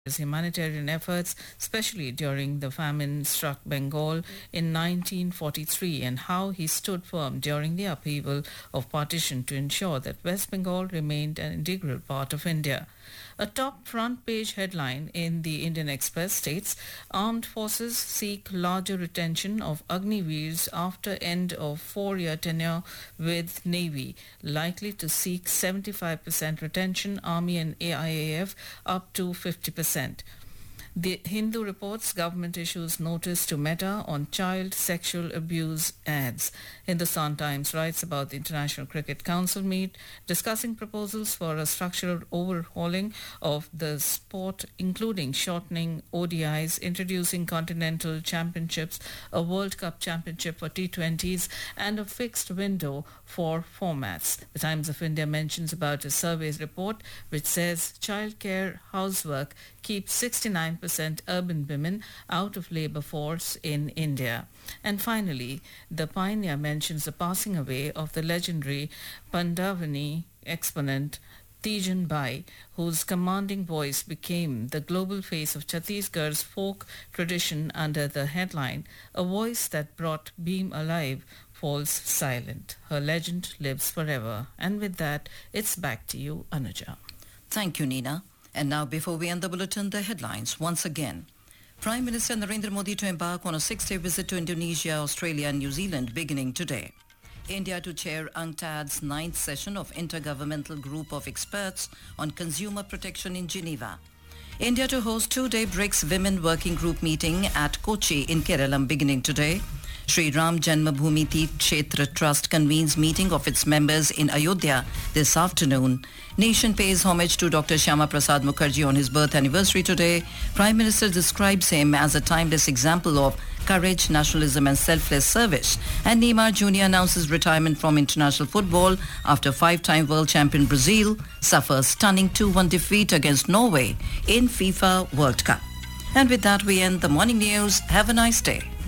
his humanitarian efforts, especially during the famine-struck Bengal in 1943, and how he stood firm during the upheaval of partition to ensure that West Bengal remained an integral part of India. A top front-page headline in the Indian Express states, Armed Forces seek larger retention of Agniveers after end of 4-year tenure with Navy, likely to seek 75% retention, Army and AIAF up to 50%. The Hindu reports government issues notice to Meta on child sexual abuse ads. Hindustan Times writes about the International Cricket Council meet discussing proposals for a structural overhauling of the sport, including shortening ODIs, introducing continental championships, a World Cup championship for T20s, and a fixed window for formats. The Times of India mentions about a survey's report which says childcare housework keeps 69% urban women out of labour force in India. And finally, the Pioneer mentions the passing away of the legendary Pandavani exponent Tijan Bai, whose commanding voice became the global face of Chhattisgarh's folk tradition under the headline, A Voice That Brought Beam Alive Falls Silent. Her legend lives forever. And with that, it's back to you, Anuja. Thank you, Nina. And now, before we end the bulletin, the headlines once again. Prime Minister Narendra Modi to embark on a 6-day visit to Indonesia, Australia and New Zealand beginning today. India to chair UNCTAD's 9th session of Intergovernmental Group of Experts on Consumer Protection in Geneva. India to host 2-day BRICS Women Working Group meeting at Kochi in Kerala beginning today. Sri Ram Janmabhoomi Teerth Kshetra Trust convenes meeting of its members in Ayodhya this afternoon. Nation pays homage to Dr. Shyama Prasad Mukherjee on his birth anniversary today. Prime Minister describes him as a timeless example of courage, nationalism and selfless service. And Neymar Jr. announces retirement from international football after 5-time world champion Brazil suffers stunning 2-1 defeat against Norway in FIFA World Cup. And with that, we end the morning news. Have a nice day.